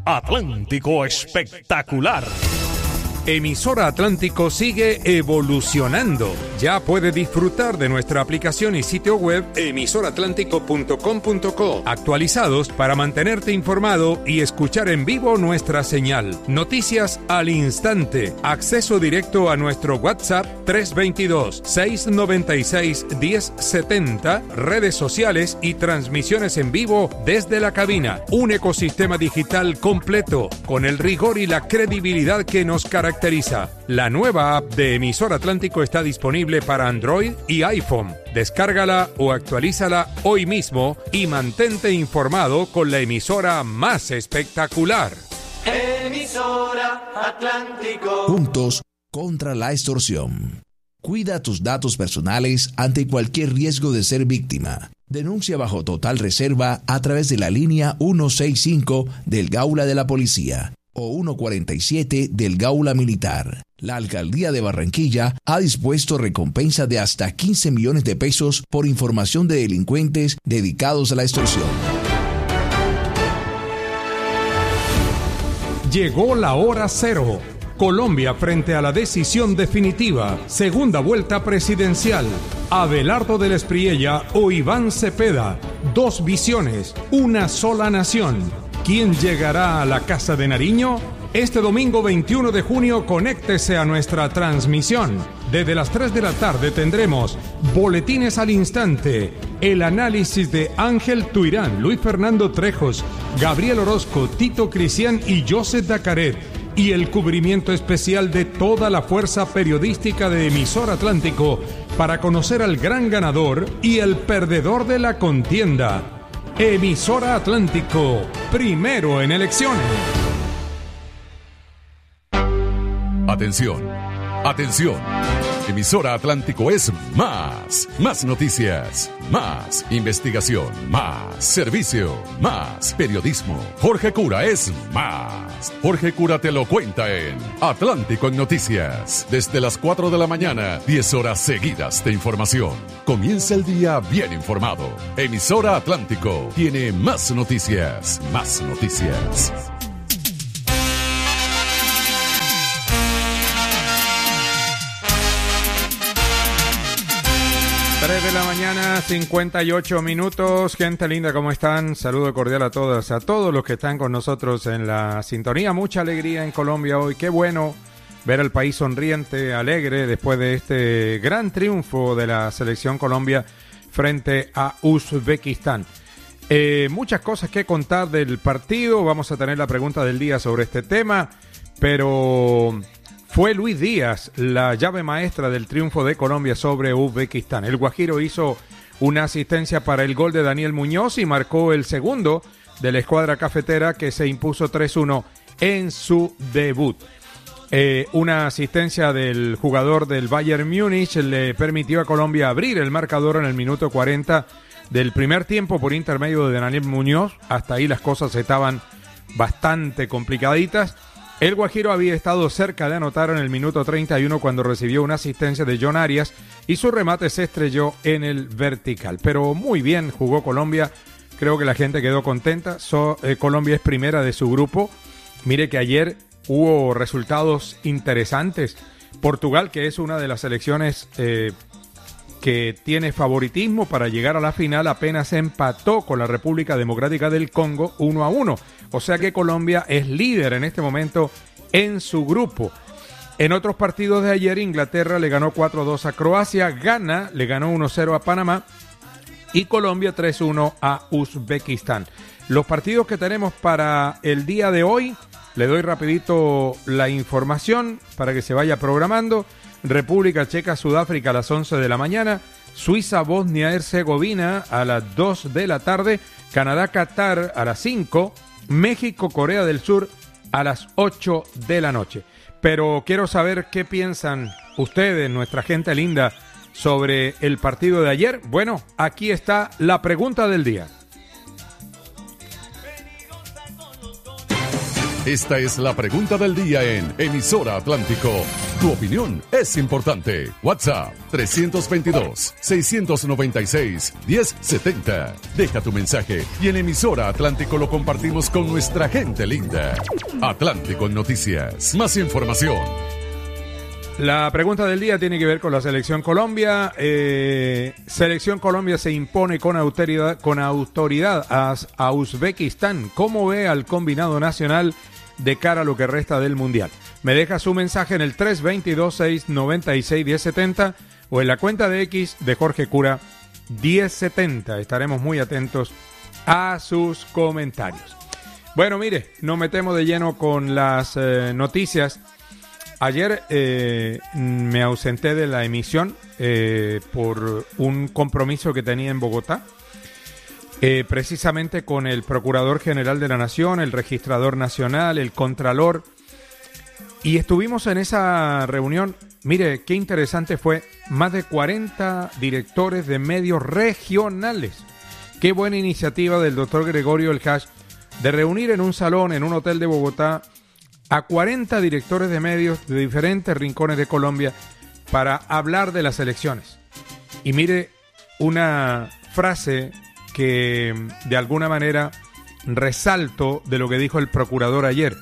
Atlántico Espectacular. Emisora Atlántico sigue evolucionando. Ya puede disfrutar de nuestra aplicación y sitio web emisoratlántico.com.co, actualizados para mantenerte informado y escuchar en vivo nuestra señal. Noticias al instante. Acceso directo a nuestro WhatsApp 322-696-1070, redes sociales y transmisiones en vivo desde la cabina. Un ecosistema digital completo con el rigor y la credibilidad que nos caracteriza. La nueva app de Emisora Atlántico está disponible para Android y iPhone. Descárgala o actualízala hoy mismo y mantente informado con la emisora más espectacular. Emisora Atlántico. Juntos contra la extorsión. Cuida tus datos personales ante cualquier riesgo de ser víctima. Denuncia bajo total reserva a través de la línea 165 del Gaula de la Policía o 147 del Gaula Militar. La Alcaldía de Barranquilla ha dispuesto recompensa de hasta 15 millones de pesos por información de delincuentes dedicados a la extorsión. Llegó la hora cero. Colombia frente a la decisión definitiva. Segunda vuelta presidencial. Abelardo del Espriella o Iván Cepeda. Dos visiones, una sola nación. ¿Quién llegará a la Casa de Nariño? Este domingo 21 de junio, conéctese a nuestra transmisión. Desde las 3 de la tarde tendremos boletines al instante, el análisis de Ángel Tuirán, Luis Fernando Trejos, Gabriel Orozco, Tito Cristian y Joseph Dacaret, y el cubrimiento especial de toda la fuerza periodística de Emisora Atlántico para conocer al gran ganador y el perdedor de la contienda. Emisora Atlántico, primero en elecciones. Atención, atención. Emisora Atlántico es más noticias, más investigación, más servicio, más periodismo. Jorge Cura es más. Jorge Cura te lo cuenta en Atlántico en Noticias. Desde las 4 de la mañana, 10 horas seguidas de información. Comienza el día bien informado. Emisora Atlántico tiene más noticias, más noticias. 3 de la mañana, 58 minutos. Gente linda, ¿cómo están? Saludo cordial a todas, a todos los que están con nosotros en la sintonía. Mucha alegría en Colombia hoy. Qué bueno ver al país sonriente, alegre, después de este gran triunfo de la selección Colombia frente a Uzbekistán. Muchas cosas que contar del partido. Vamos a tener la pregunta del día sobre este tema, pero fue Luis Díaz la llave maestra del triunfo de Colombia sobre Uzbekistán. El Guajiro hizo una asistencia para el gol de Daniel Muñoz y marcó el segundo de la escuadra cafetera, que se impuso 3-1 en su debut. Una asistencia del jugador del Bayern Múnich le permitió a Colombia abrir el marcador en el minuto 40 del primer tiempo por intermedio de Daniel Muñoz. Hasta ahí las cosas estaban bastante complicaditas. El Guajiro había estado cerca de anotar en el minuto 31 cuando recibió una asistencia de John Arias y su remate se estrelló en el vertical. Pero muy bien jugó Colombia, creo que la gente quedó contenta. Colombia es primera de su grupo. Mire que ayer hubo resultados interesantes. Portugal, que es una de las selecciones que tiene favoritismo para llegar a la final, apenas empató con la República Democrática del Congo 1-1. O sea que Colombia es líder en este momento en su grupo. En otros partidos de ayer, Inglaterra le ganó 4-2 a Croacia, Ghana le ganó 1-0 a Panamá y Colombia 3-1 a Uzbekistán. Los partidos que tenemos para el día de hoy, le doy rapidito la información para que se vaya programando. República Checa, Sudáfrica a las 11 de la mañana, Suiza, Bosnia-Herzegovina a las 2 de la tarde, Canadá, Qatar a las 5, México, Corea del Sur a las 8 de la noche. Pero quiero saber qué piensan ustedes, nuestra gente linda, sobre el partido de ayer. Bueno, aquí está la pregunta del día. Esta es la pregunta del día en Emisora Atlántico. Tu opinión es importante. WhatsApp 322-696-1070. Deja tu mensaje y en Emisora Atlántico lo compartimos con nuestra gente linda. Atlántico Noticias. Más información. La pregunta del día tiene que ver con la Selección Colombia. Selección Colombia se impone con autoridad a Uzbekistán. ¿Cómo ve al combinado nacional de cara a lo que resta del Mundial? Me deja su mensaje en el 322-696-1070 o en la cuenta de X de Jorge Cura 1070. Estaremos muy atentos a sus comentarios. Bueno, mire, nos metemos de lleno con las noticias. Ayer me ausenté de la emisión por un compromiso que tenía en Bogotá, precisamente con el Procurador General de la Nación, el Registrador Nacional, el Contralor, y estuvimos en esa reunión. Mire, qué interesante fue, más de 40 directores de medios regionales. Qué buena iniciativa del doctor Gregorio El Hash de reunir en un salón, en un hotel de Bogotá, a 40 directores de medios de diferentes rincones de Colombia para hablar de las elecciones. Y mire, una frase que de alguna manera resalto de lo que dijo el procurador ayer.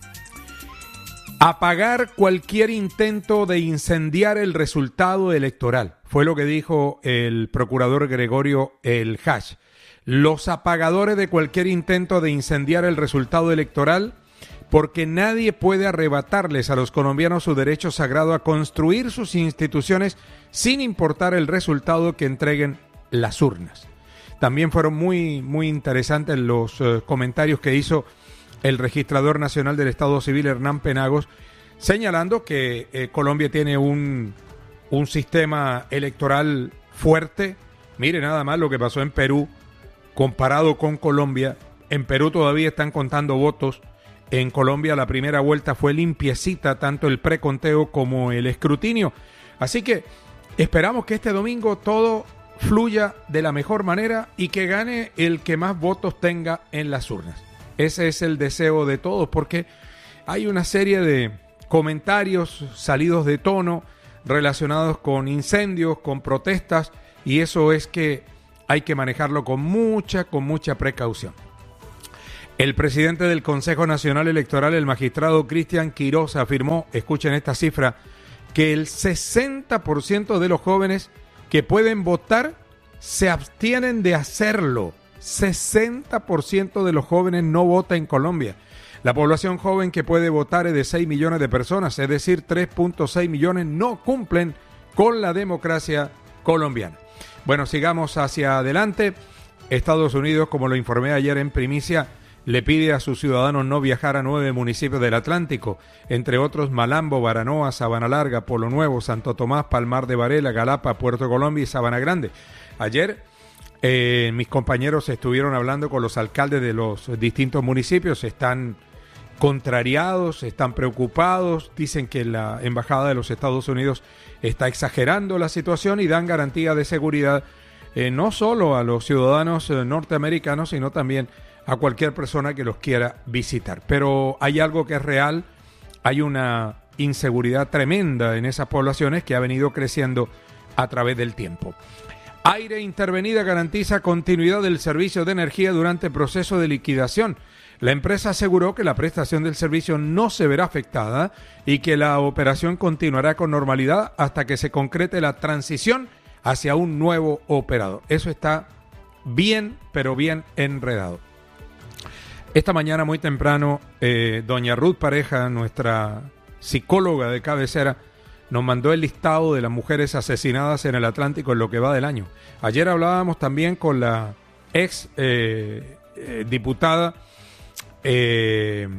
Apagar cualquier intento de incendiar el resultado electoral, fue lo que dijo el procurador Gregorio El Hash. Los apagadores de cualquier intento de incendiar el resultado electoral, porque nadie puede arrebatarles a los colombianos su derecho sagrado a construir sus instituciones sin importar el resultado que entreguen las urnas. También fueron muy interesantes los comentarios que hizo el Registrador Nacional del Estado Civil, Hernán Penagos, señalando que Colombia tiene un sistema electoral fuerte. Mire nada más lo que pasó en Perú comparado con Colombia. En Perú todavía están contando votos. En Colombia la primera vuelta fue limpiecita, tanto el preconteo como el escrutinio. Así que esperamos que este domingo todo fluya de la mejor manera y que gane el que más votos tenga en las urnas. Ese es el deseo de todos, porque hay una serie de comentarios salidos de tono relacionados con incendios, con protestas, y eso es que hay que manejarlo con mucha precaución. El presidente del Consejo Nacional Electoral, el magistrado Cristian Quiroz, afirmó, escuchen esta cifra, que el 60% de los jóvenes que pueden votar se abstienen de hacerlo. 60% de los jóvenes no vota en Colombia. La población joven que puede votar es de 6 millones de personas, es decir, 3.6 millones no cumplen con la democracia colombiana. Bueno, sigamos hacia adelante. Estados Unidos, como lo informé ayer en primicia, le pide a sus ciudadanos no viajar a 9 municipios del Atlántico, entre otros Malambo, Baranoa, Sabana Larga, Polo Nuevo, Santo Tomás, Palmar de Varela, Galapa, Puerto Colombia y Sabana Grande. Ayer mis compañeros estuvieron hablando con los alcaldes de los distintos municipios, están contrariados, están preocupados, dicen que la Embajada de los Estados Unidos está exagerando la situación y dan garantía de seguridad no solo a los ciudadanos norteamericanos, sino también a cualquier persona que los quiera visitar. Pero hay algo que es real, hay una inseguridad tremenda en esas poblaciones que ha venido creciendo a través del tiempo. Aire Intervenida garantiza continuidad del servicio de energía durante el proceso de liquidación. La empresa aseguró que la prestación del servicio no se verá afectada y que la operación continuará con normalidad hasta que se concrete la transición hacia un nuevo operador. Eso está bien, pero bien enredado. Esta mañana muy temprano, doña Ruth Pareja, nuestra psicóloga de cabecera, nos mandó el listado de las mujeres asesinadas en el Atlántico en lo que va del año. Ayer hablábamos también con la ex diputada que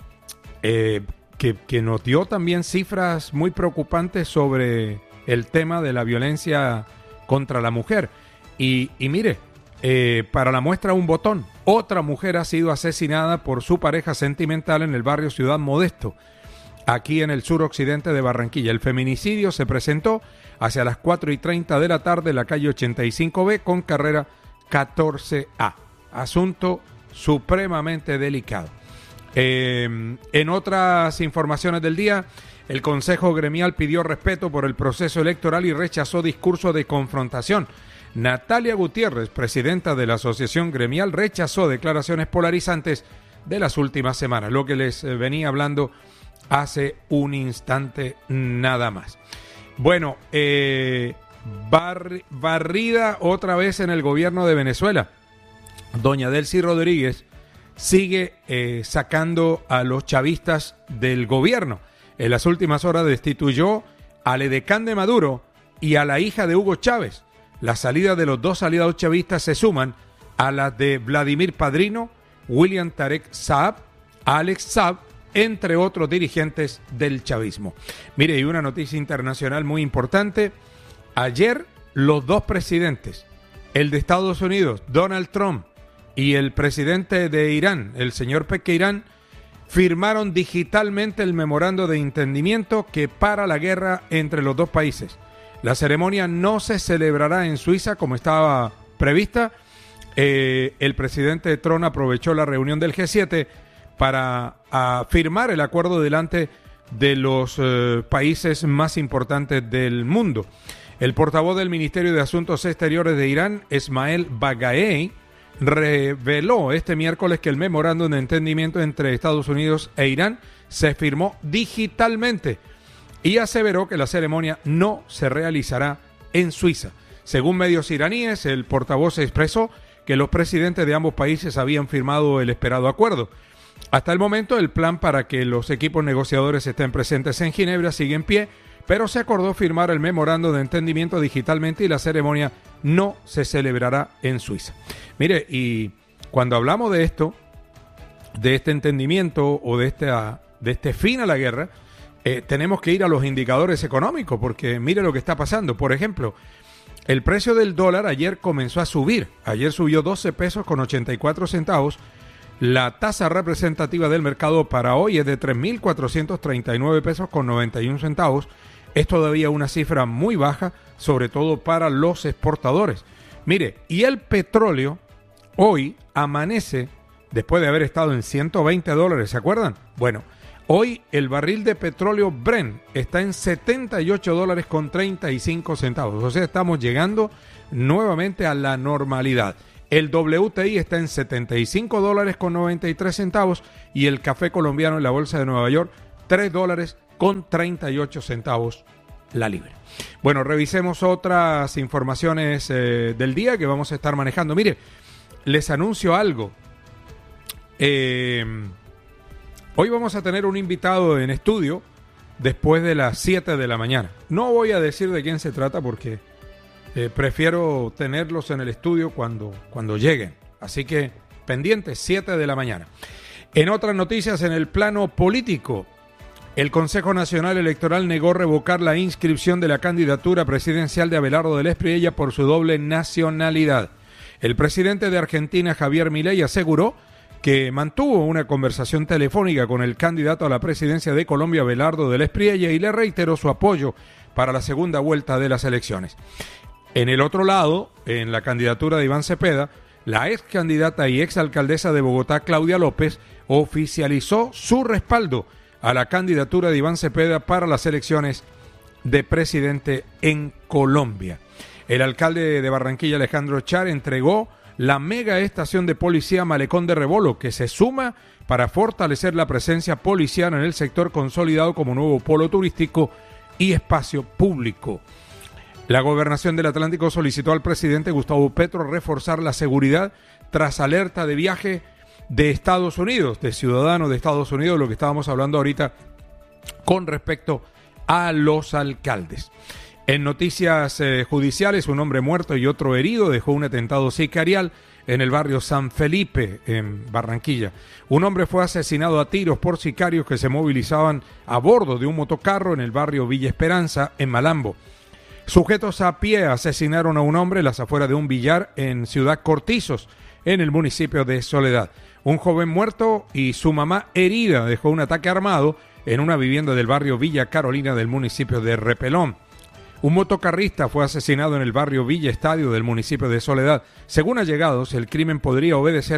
nos dio también cifras muy preocupantes sobre el tema de la violencia contra la mujer. Y mire, para la muestra un botón, otra mujer ha sido asesinada por su pareja sentimental en el barrio Ciudad Modesto, aquí en el suroccidente de Barranquilla. El feminicidio se presentó hacia las 4:30 de la tarde en la calle 85B con carrera 14A. Asunto supremamente delicado. En otras informaciones del día, el Consejo Gremial pidió respeto por el proceso electoral y rechazó discurso de confrontación. Natalia Gutiérrez, presidenta de la Asociación Gremial, rechazó declaraciones polarizantes de las últimas semanas, lo que les venía hablando hace un instante nada más. Bueno, barrida otra vez en el gobierno de Venezuela. Doña Delcy Rodríguez sigue sacando a los chavistas del gobierno. En las últimas horas destituyó al edecán de Maduro y a la hija de Hugo Chávez. La salida de los dos aliados chavistas se suman a las de Vladimir Padrino, William Tarek Saab, Alex Saab, entre otros dirigentes del chavismo. Mire, y una noticia internacional muy importante. Ayer los dos presidentes, el de Estados Unidos, Donald Trump, y el presidente de Irán, el señor Pezeshkian, firmaron digitalmente el memorando de entendimiento que para la guerra entre los dos países. La ceremonia no se celebrará en Suiza como estaba prevista. El presidente Trump aprovechó la reunión del G7 para firmar el acuerdo delante de los países más importantes del mundo. El portavoz del Ministerio de Asuntos Exteriores de Irán, Esmael Bagaei, reveló este miércoles que el memorándum de entendimiento entre Estados Unidos e Irán se firmó digitalmente y aseveró que la ceremonia no se realizará en Suiza. Según medios iraníes, el portavoz expresó que los presidentes de ambos países habían firmado el esperado acuerdo. Hasta el momento, el plan para que los equipos negociadores estén presentes en Ginebra sigue en pie, pero se acordó firmar el memorándum de entendimiento digitalmente y la ceremonia no se celebrará en Suiza. Mire, y cuando hablamos de esto, de este entendimiento o de este fin a la guerra, tenemos que ir a los indicadores económicos, porque mire lo que está pasando. Por ejemplo, el precio del dólar ayer comenzó a subir. Ayer subió 12 pesos con 84 centavos. La tasa representativa del mercado para hoy es de 3.439 pesos con 91 centavos. Es todavía una cifra muy baja, sobre todo para los exportadores. Mire, y el petróleo hoy amanece, después de haber estado en $120, ¿se acuerdan? Bueno, hoy el barril de petróleo Brent está en $78 con 35 centavos. O sea, estamos llegando nuevamente a la normalidad. El WTI está en $75 con 93 centavos y el café colombiano en la bolsa de Nueva York, $3 con 38 centavos la libra. Bueno, revisemos otras informaciones del día que vamos a estar manejando. Mire, les anuncio algo. Hoy vamos a tener un invitado en estudio después de las 7 de la mañana. No voy a decir de quién se trata porque prefiero tenerlos en el estudio cuando lleguen. Así que pendientes, 7 de la mañana. En otras noticias, en el plano político, el Consejo Nacional Electoral negó revocar la inscripción de la candidatura presidencial de Abelardo del Espriella por su doble nacionalidad. El presidente de Argentina, Javier Milei, aseguró que mantuvo una conversación telefónica con el candidato a la presidencia de Colombia, Abelardo del Espriella, y le reiteró su apoyo para la segunda vuelta de las elecciones. En el otro lado, en la candidatura de Iván Cepeda, la ex candidata y ex alcaldesa de Bogotá, Claudia López, oficializó su respaldo a la candidatura de Iván Cepeda para las elecciones de presidente en Colombia. El alcalde de Barranquilla, Alejandro Char, entregó la mega estación de policía Malecón de Rebolo, que se suma para fortalecer la presencia policial en el sector consolidado como nuevo polo turístico y espacio público. La Gobernación del Atlántico solicitó al presidente Gustavo Petro reforzar la seguridad tras alerta de viaje de Estados Unidos, de ciudadanos de Estados Unidos, lo que estábamos hablando ahorita con respecto a los alcaldes. En noticias judiciales, un hombre muerto y otro herido dejó un atentado sicarial en el barrio San Felipe, en Barranquilla. Un hombre fue asesinado a tiros por sicarios que se movilizaban a bordo de un motocarro en el barrio Villa Esperanza, en Malambo. Sujetos a pie asesinaron a un hombre en las afueras de un billar en Ciudad Cortizos, en el municipio de Soledad. Un joven muerto y su mamá herida dejó un ataque armado en una vivienda del barrio Villa Carolina del municipio de Repelón. Un motocarrista fue asesinado en el barrio Villa Estadio del municipio de Soledad. Según allegados, el crimen podría obedecer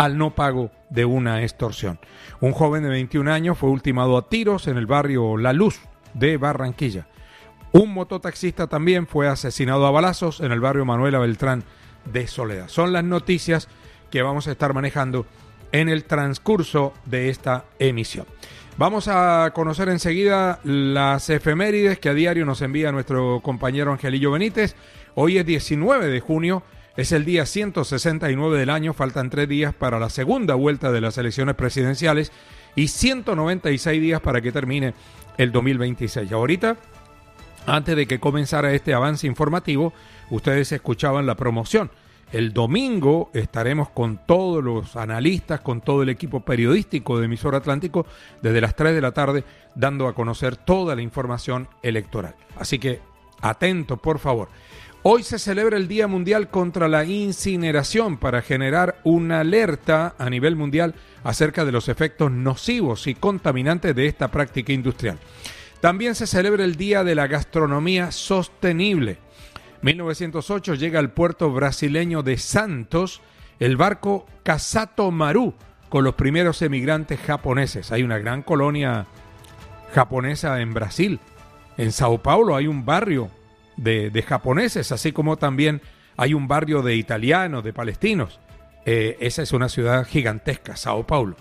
al no pago de una extorsión. Un joven de 21 años fue ultimado a tiros en el barrio La Luz de Barranquilla. Un mototaxista también fue asesinado a balazos en el barrio Manuela Beltrán de Soledad. Son las noticias que vamos a estar manejando en el transcurso de esta emisión. Vamos a conocer enseguida las efemérides que a diario nos envía nuestro compañero Angelillo Benítez. Hoy es 19 de junio, es el día 169 del año, faltan 3 días para la segunda vuelta de las elecciones presidenciales y 196 días para que termine el 2026. Ahorita, antes de que comenzara este avance informativo, ustedes escuchaban la promoción. El domingo estaremos con todos los analistas, con todo el equipo periodístico de Emisora Atlántico, desde las 3 de la tarde, dando a conocer toda la información electoral. Así que, atentos, por favor. Hoy se celebra el Día Mundial contra la Incineración para generar una alerta a nivel mundial acerca de los efectos nocivos y contaminantes de esta práctica industrial. También se celebra el Día de la Gastronomía Sostenible. 1908 llega al puerto brasileño de Santos el barco Casato Maru con los primeros emigrantes japoneses. Hay una gran colonia japonesa en Brasil. En Sao Paulo hay un barrio de japoneses, así como también hay un barrio de italianos, de palestinos. Esa es una ciudad gigantesca, Sao Paulo.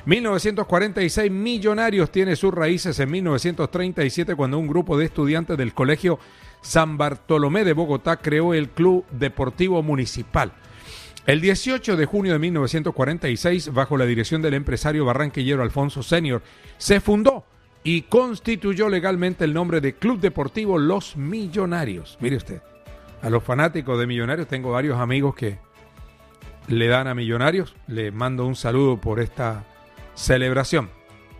1946, Millonarios tiene sus raíces en 1937, cuando un grupo de estudiantes del Colegio San Bartolomé de Bogotá creó el Club Deportivo Municipal. El 18 de junio de 1946, bajo la dirección del empresario barranquillero Alfonso Senior, se fundó y constituyó legalmente el nombre de Club Deportivo Los Millonarios. Mire usted, a los fanáticos de Millonarios, tengo varios amigos que le dan a Millonarios. Le mando un saludo por esta celebración.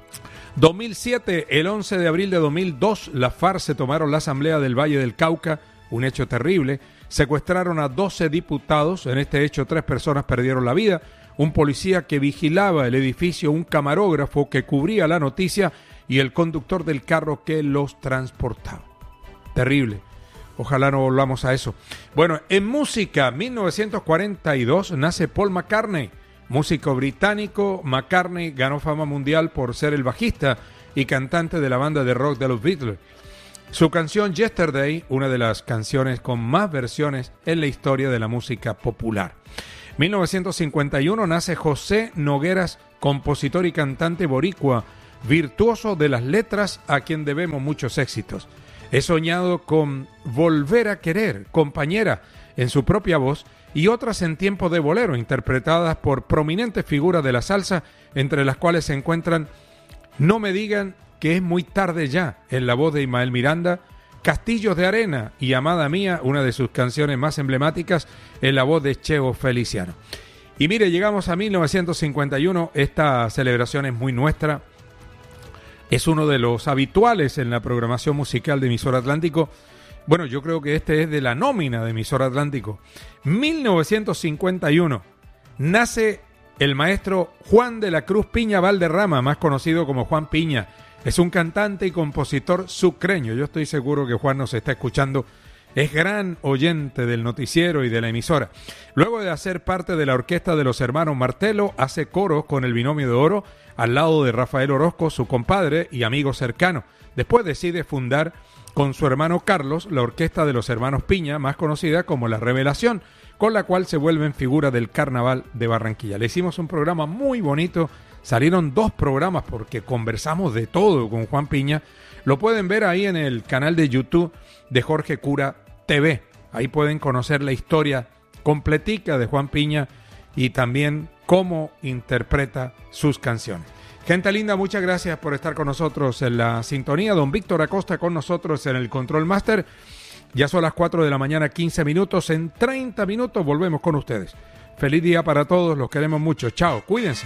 2007, el 11 de abril de 2002, las FARC se tomaron la Asamblea del Valle del Cauca, un hecho terrible. Secuestraron a 12 diputados. En este hecho, 3 personas perdieron la vida. Un policía que vigilaba el edificio, un camarógrafo que cubría la noticia y el conductor del carro que los transportaba. Terrible. Ojalá no volvamos a eso. Bueno, en música, 1942, nace Paul McCartney. Músico británico, McCartney ganó fama mundial por ser el bajista y cantante de la banda de rock de los Beatles. Su canción Yesterday, una de las canciones con más versiones en la historia de la música popular. 1951 nace José Nogueras, compositor y cantante boricua, virtuoso de las letras, a quien debemos muchos éxitos. He soñado con Volver a Querer, Compañera, en su propia voz, y otras en tiempo de bolero, interpretadas por prominentes figuras de la salsa, entre las cuales se encuentran No me digan que es muy tarde ya, en la voz de Ismael Miranda, Castillos de Arena y Amada Mía, una de sus canciones más emblemáticas, en la voz de Cheo Feliciano. Y mire, llegamos a 1951, esta celebración es muy nuestra, es uno de los habituales en la programación musical de Emisora Atlántico. Bueno, yo creo que este es de la nómina de Emisora Atlántico. 1951, nace el maestro Juan de la Cruz Piña Valderrama, más conocido como Juan Piña. Es un cantante y compositor sucreño. Yo estoy seguro que Juan nos está escuchando. Es gran oyente del noticiero y de la emisora. Luego de hacer parte de la orquesta de los hermanos Martelo, hace coros con el Binomio de Oro, al lado de Rafael Orozco, su compadre y amigo cercano. Después decide fundar con su hermano Carlos la orquesta de los hermanos Piña, más conocida como La Revelación, con la cual se vuelven figura del Carnaval de Barranquilla. Le hicimos un programa muy bonito, salieron 2 programas porque conversamos de todo con Juan Piña. Lo pueden ver ahí en el canal de YouTube de Jorge Cura TV. Ahí pueden conocer la historia completica de Juan Piña y también cómo interpreta sus canciones. Gente linda, muchas gracias por estar con nosotros en la sintonía. Don Víctor Acosta con nosotros en el Control Master. Ya son las 4 de la mañana, 15 minutos. En 30 minutos volvemos con ustedes. Feliz día para todos, los queremos mucho. Chao, cuídense.